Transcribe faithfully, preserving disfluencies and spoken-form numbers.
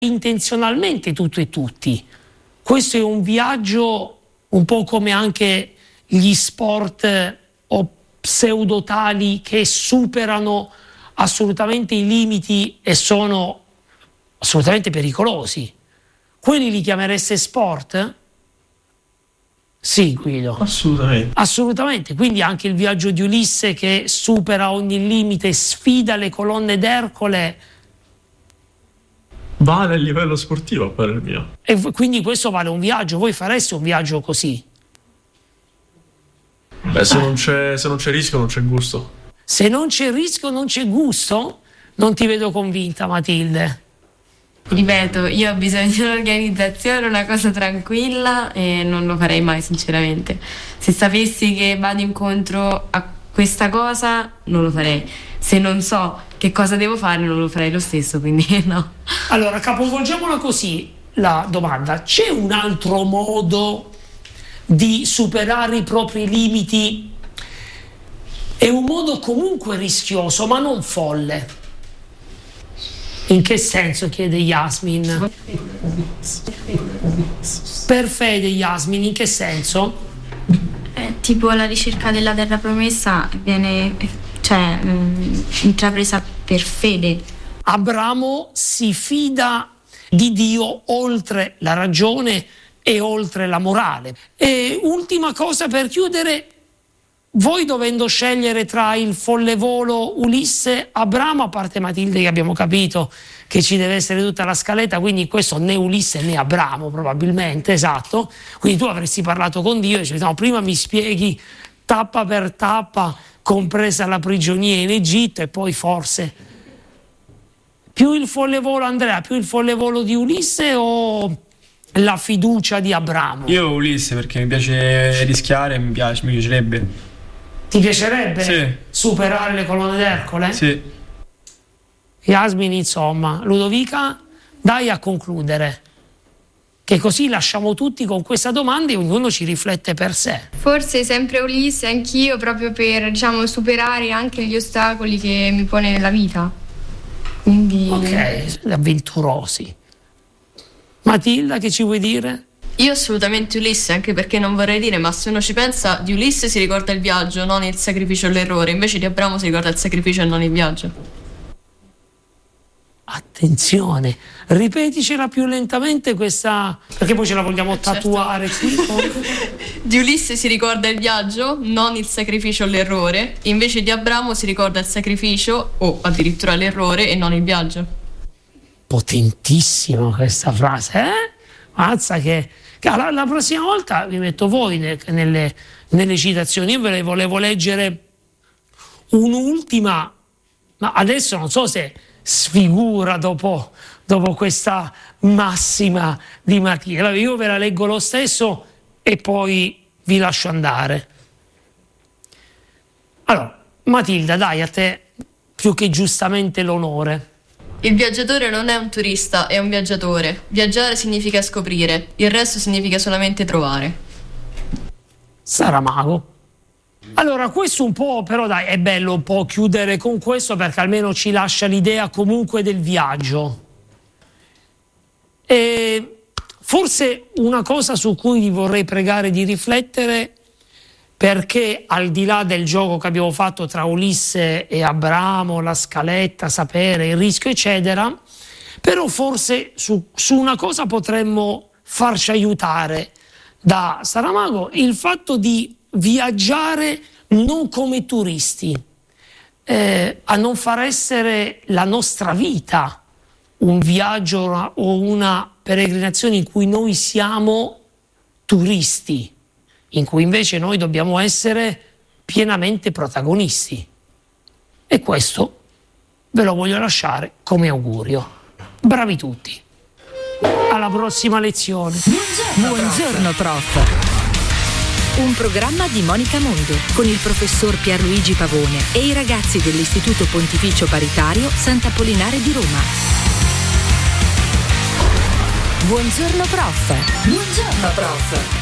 intenzionalmente tutto e tutti. Questo è un viaggio un po' come anche gli sport o pseudotali che superano assolutamente i limiti e sono assolutamente pericolosi. Quelli li chiamereste sport? Sì, Guido. Assolutamente. Assolutamente. Quindi anche il viaggio di Ulisse che supera ogni limite, sfida le colonne d'Ercole. Vale a livello sportivo, a parer mio. E quindi questo vale un viaggio. Voi fareste un viaggio così? Beh, se non c'è, se non c'è rischio non c'è gusto. Se non c'è rischio non c'è gusto? Non ti vedo convinta, Matilde. Ripeto, io ho bisogno di un'organizzazione, una cosa tranquilla, e non lo farei mai sinceramente. Se sapessi che vado incontro a questa cosa non lo farei. Se non so che cosa devo fare non lo farei lo stesso, quindi no. Allora, capovolgiamola così la domanda. C'è un altro modo di superare i propri limiti? È un modo comunque rischioso, ma non folle. In che senso, chiede Yasmin? Per fede, Yasmin, in che senso? Eh, tipo la ricerca della terra promessa viene, cioè, mh, intrapresa per fede. Abramo si fida di Dio oltre la ragione e oltre la morale. E ultima cosa per chiudere, voi dovendo scegliere tra il follevolo Ulisse Abramo, a parte Matilde che abbiamo capito che ci deve essere tutta la scaletta, quindi questo né Ulisse né Abramo probabilmente, esatto, quindi tu avresti parlato con Dio e dici no, prima mi spieghi tappa per tappa, compresa la prigionia in Egitto, e poi forse più il follevolo, Andrea, più il follevolo di Ulisse o la fiducia di Abramo? Io Ulisse, perché mi piace rischiare, mi piace, mi piacerebbe. Ti piacerebbe sì. superare le colonne d'Ercole? Sì. Yasmin, insomma. Ludovica, dai a concludere, che così lasciamo tutti con questa domanda e ognuno ci riflette per sé. Forse sempre Ulisse, anch'io, proprio per, diciamo, superare anche gli ostacoli che mi pone nella vita. Quindi... Ok, avventurosi. Matilda, che ci vuoi dire? Io assolutamente Ulisse, anche perché non vorrei dire, ma se uno ci pensa, di Ulisse si ricorda il viaggio, non il sacrificio e l'errore, invece di Abramo si ricorda il sacrificio e non il viaggio. Attenzione, ripeticela più lentamente questa, perché poi ce la vogliamo tatuare certo. qui. Di Ulisse si ricorda il viaggio, non il sacrificio o l'errore, invece di Abramo si ricorda il sacrificio o addirittura l'errore e non il viaggio. Potentissima questa frase, eh? Mazza che... La, la prossima volta vi metto voi ne, nelle, nelle citazioni. Io ve le volevo leggere un'ultima, ma adesso non so se sfigura dopo, dopo questa massima di Matilde. Io ve la leggo lo stesso e poi vi lascio andare. Allora, Matilda, dai, a te più che giustamente l'onore. Il viaggiatore non è un turista, è un viaggiatore. Viaggiare significa scoprire, il resto significa solamente trovare. Saramago. Allora, questo un po', però dai, è bello un po' chiudere con questo perché almeno ci lascia l'idea comunque del viaggio. E forse una cosa su cui vi vorrei pregare di riflettere, perché al di là del gioco che abbiamo fatto tra Ulisse e Abramo, la scaletta, sapere, il rischio, eccetera, però forse su, su una cosa potremmo farci aiutare da Saramago, il fatto di viaggiare non come turisti, eh, a non far essere la nostra vita un viaggio o una peregrinazione in cui noi siamo turisti, in cui invece noi dobbiamo essere pienamente protagonisti. E questo ve lo voglio lasciare come augurio. Bravi tutti. Alla prossima lezione. Buongiorno, Buongiorno prof. Un programma di Monica Mondo con il professor Pierluigi Pavone e i ragazzi dell'Istituto Pontificio Paritario Sant'Apollinare di Roma. Buongiorno prof. Buongiorno prof.